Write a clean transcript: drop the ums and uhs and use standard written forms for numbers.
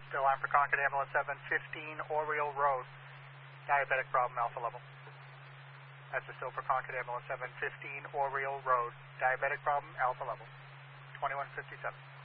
Still on for Concord Ambulance 715 Oriole Road. Diabetic problem, alpha level. That's a still for Concord Ambulance 715 Oriole Road. Diabetic problem, alpha level. 2157.